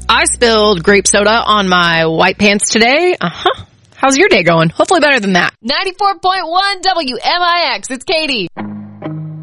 I spilled grape soda on my white pants today. How's your day going? Hopefully better than that. 94.1 WMIX. It's Katie.